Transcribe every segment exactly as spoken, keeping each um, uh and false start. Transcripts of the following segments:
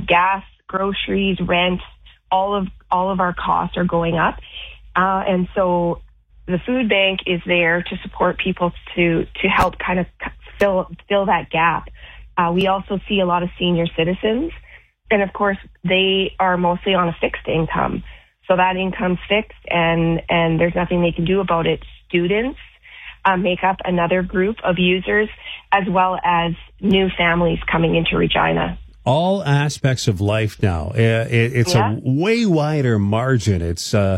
gas, groceries, rent, all of all of our costs are going up. Uh, and so the food bank is there to support people to, to help kind of fill, fill that gap. Uh, we also see a lot of senior citizens. And of course, they are mostly on a fixed income. So that income's fixed and, and there's nothing they can do about it. Students uh, make up another group of users, as well as new families coming into Regina. All aspects of life now. Uh, it, it's yeah. a way wider margin. It's uh,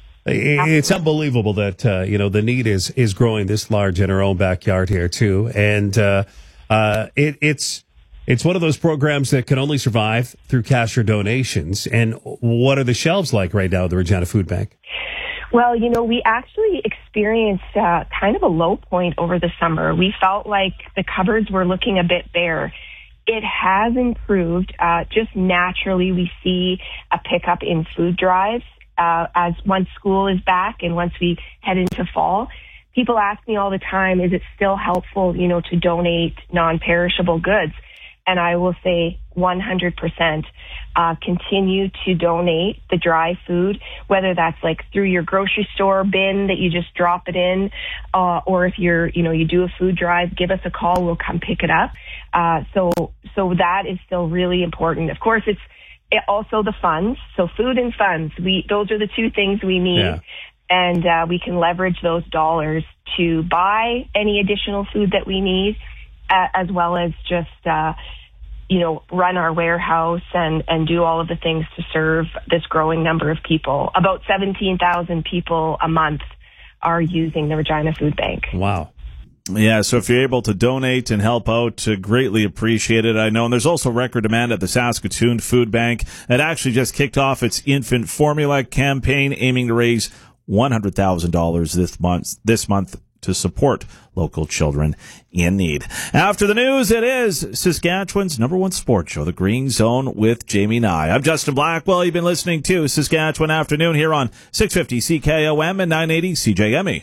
it's unbelievable that uh, you know the need is is growing this large in our own backyard here too, and uh, uh, it, it's it's one of those programs that can only survive through cash or donations. And what are the shelves like right now at the Regina Food Bank? Well, you know, we actually experienced uh, kind of a low point over the summer. We felt like the cupboards were looking a bit bare. It has improved. Uh, just naturally, we see a pickup in food drives uh, as once school is back and once we head into fall. People ask me all the time, is it still helpful, you know, to donate non-perishable goods? And I will say one hundred percent. Uh, continue to donate the dry food, whether that's like through your grocery store bin that you just drop it in, uh, or if you're, you know, you do a food drive, give us a call, we'll come pick it up. Uh, so, so that is still really important. Of course, it's it also the funds. So food and funds, we, those are the two things we need. Yeah. And, uh, we can leverage those dollars to buy any additional food that we need, uh, as well as just, uh, you know, run our warehouse and, and do all of the things to serve this growing number of people. About seventeen thousand people a month are using the Regina Food Bank. Wow. Yeah, so if you're able to donate and help out, uh, greatly appreciate it. I know, and there's also record demand at the Saskatoon Food Bank. It actually just kicked off its infant formula campaign, aiming to raise one hundred thousand dollars this month, this month to support local children in need. After the news, it is Saskatchewan's number one sports show, The Green Zone with Jamie Nye. I'm Justin Blackwell. You've been listening to Saskatchewan Afternoon here on six fifty C K O M and nine eighty C J M E.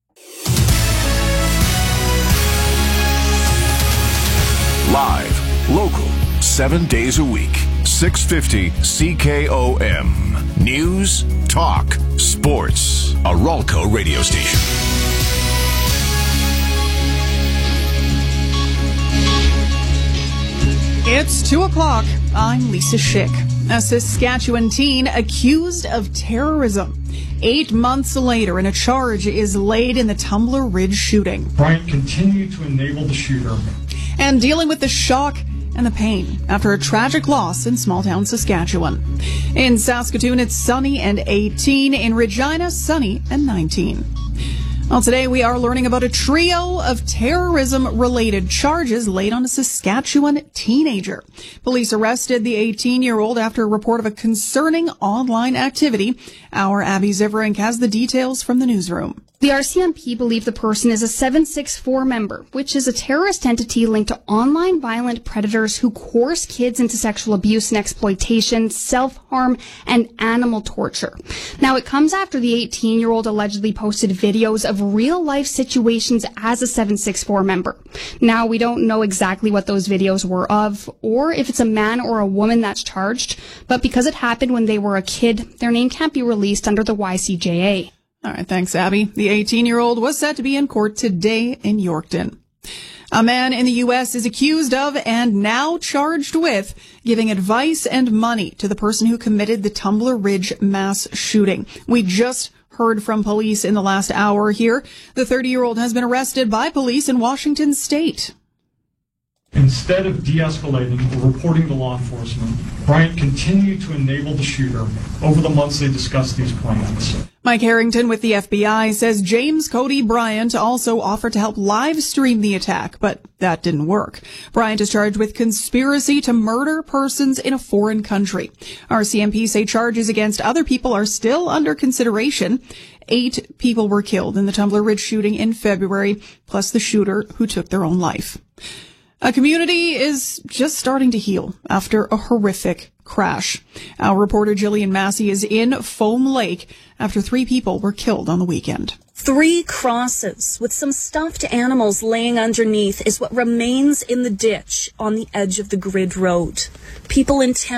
Live, local, seven days a week, six fifty C K O M. News, talk, sports. A Ralco radio station. It's two o'clock. I'm Lisa Schick. A Saskatchewan teen accused of terrorism. Eight months later, and a charge is laid in the Tumbler Ridge shooting. Bryant continued to enable the shooter. And dealing with the shock and the pain after a tragic loss in small-town Saskatchewan. In Saskatoon, it's sunny and eighteen. In Regina, sunny and nineteen. Well, today we are learning about a trio of terrorism-related charges laid on a Saskatchewan teenager. Police arrested the eighteen-year-old after a report of a concerning online activity. Our Abby Ziverink has the details from the newsroom. The R C M P believe the person is a seven six four member, which is a terrorist entity linked to online violent predators who coerce kids into sexual abuse and exploitation, self-harm, and animal torture. Now, it comes after the eighteen-year-old allegedly posted videos of real-life situations as a seven six four member. Now, we don't know exactly what those videos were of, or if it's a man or a woman that's charged, but because it happened when they were a kid, their name can't be released under the Y C J A. All right, thanks, Abby. The eighteen-year-old was set to be in court today in Yorkton. A man in the U S is accused of and now charged with giving advice and money to the person who committed the Tumbler Ridge mass shooting. We just heard from police in the last hour here. The thirty-year-old has been arrested by police in Washington State. Instead of de-escalating or reporting to law enforcement, Bryant continued to enable the shooter. Over the months, they discussed these plans. Mike Harrington with the F B I says James Cody Bryant also offered to help live stream the attack, but that didn't work. Bryant is charged with conspiracy to murder persons in a foreign country. R C M P say charges against other people are still under consideration. Eight people were killed in the Tumbler Ridge shooting in February, plus the shooter who took their own life. A community is just starting to heal after a horrific crash. Our reporter Jillian Massey is in Foam Lake after three people were killed on the weekend. Three crosses with some stuffed animals laying underneath is what remains in the ditch on the edge of the grid road. People in town